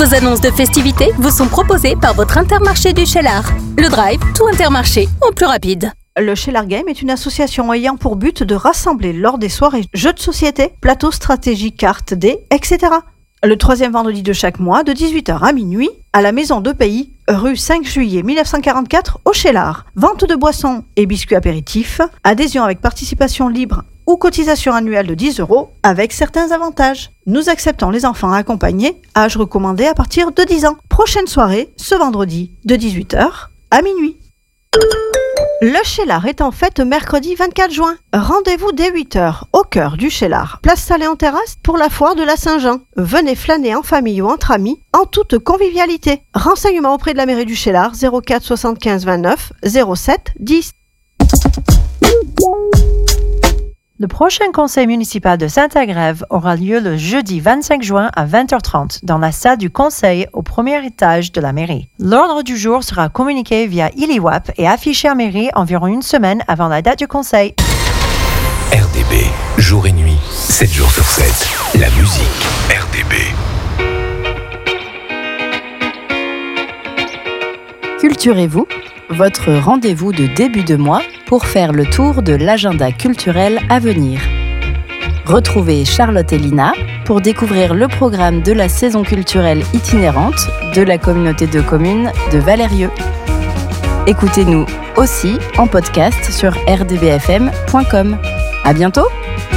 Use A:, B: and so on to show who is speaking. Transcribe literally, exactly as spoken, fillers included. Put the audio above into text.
A: Vos annonces de festivités vous sont proposées par votre Intermarché du Cheylard. Le Drive, tout Intermarché, en plus rapide.
B: Le Cheylard Game est une association ayant pour but de rassembler lors des soirées jeux de société, plateaux stratégiques, cartes, dés, et cetera. Le troisième vendredi de chaque mois, de dix-huit heures à minuit, à la Maison de Pays, rue cinq juillet mille neuf cent quarante-quatre, au Cheylard. Vente de boissons et biscuits apéritifs, adhésion avec participation libre ou cotisation annuelle de dix euros, avec certains avantages. Nous acceptons les enfants accompagnés, âge recommandé à partir de dix ans. Prochaine soirée, ce vendredi, de dix-huit heures à minuit. Le Cheylard est en fête mercredi vingt-quatre juin. Rendez-vous dès huit heures au cœur du Cheylard, place Salé-en-Terrasse pour la foire de la Saint-Jean. Venez flâner en famille ou entre amis, en toute convivialité. Renseignements auprès de la mairie du Cheylard, zéro quatre soixante-quinze vingt-neuf zéro sept dix.
C: Le prochain conseil municipal de Saint-Agrève aura lieu le jeudi vingt-cinq juin à vingt heures trente dans la salle du conseil au premier étage de la mairie. L'ordre du jour sera communiqué via IliWap et affiché à mairie environ une semaine avant la date du conseil.
D: R D B, jour et nuit, sept jours sur sept. La musique, R D B.
E: Culturez-vous, votre rendez-vous de début de mois pour faire le tour de l'agenda culturel à venir. Retrouvez Charlotte et Lina pour découvrir le programme de la saison culturelle itinérante de la communauté de communes de Valérieux. Écoutez-nous aussi en podcast sur r d b f m point com. À bientôt!